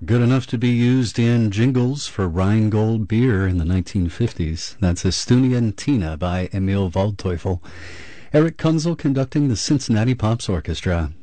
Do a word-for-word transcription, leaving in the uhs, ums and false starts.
good enough to be used in jingles for Rheingold beer in the nineteen fifties. That's Estudiantina by Emil Waldteufel. Eric Kunzel conducting the Cincinnati Pops Orchestra.